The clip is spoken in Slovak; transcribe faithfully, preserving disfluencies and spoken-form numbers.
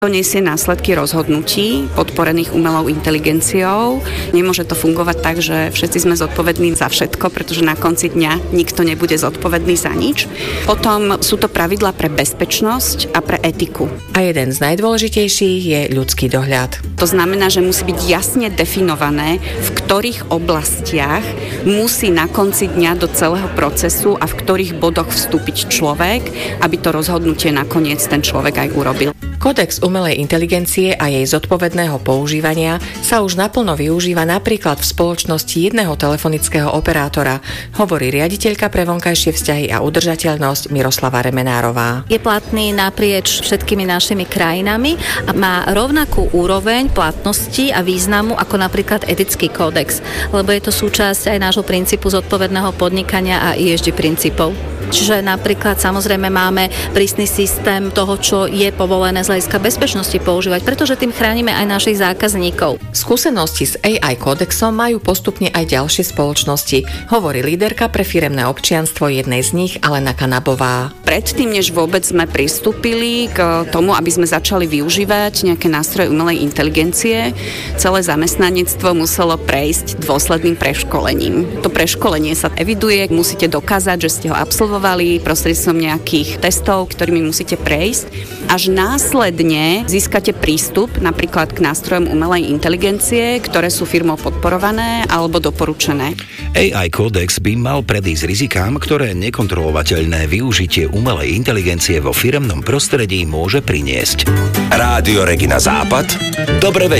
To nesie následky rozhodnutí podporených umelou inteligenciou. Nemôže to fungovať tak, že všetci sme zodpovední za všetko, pretože na konci dňa nikto nebude zodpovedný za nič. Potom sú to pravidlá pre bezpečnosť a pre etiku. A jeden z najdôležitejších je ľudský dohľad. To znamená, že musí byť jasne definované, v ktorých oblastiach musí na konci dňa do celého procesu a v ktorých bodoch vstúpiť človek, aby to rozhodnutie nakoniec ten človek aj urobil. Kódex umelej inteligencie a jej zodpovedného používania sa už naplno využíva napríklad v spoločnosti jedného telefonického operátora, hovorí riaditeľka pre vonkajšie vzťahy a udržateľnosť Miroslava Remenárová. Je platný naprieč všetkými našimi krajinami a má rovnakú úroveň platnosti a významu ako napríklad etický kódex, lebo je to súčasť aj nášho princípu zodpovedného podnikania a í es gé princípov. Čiže napríklad samozrejme máme prísny systém toho, čo je povolené z hľadiska bezpečnosti používať, pretože tým chránime aj našich zákazníkov. Skúsenosti s á í kódexom majú postupne aj ďalšie spoločnosti, hovorí líderka pre firemné občianstvo jednej z nich, Alena Kanabová. Predtým, než vôbec sme pristúpili k tomu, aby sme začali využívať nejaké nástroje umelej inteligencie, celé zamestnanectvo muselo prejsť dôsledným preškolením. To preškolenie sa eviduje, musíte dokázať, že ste ho absolvovali prostredstvom nejakých testov, ktorými musíte prejsť. Až následne získate prístup napríklad k nástrojom umelej inteligencie, ktoré sú firmou podporované alebo doporučené. á í kódex by mal predísť rizikám, ktoré nekontrolovateľné využitie umelej inteligencie vo firemnom prostredí môže priniesť. Rádio Regina Západ. Dobre vedieť.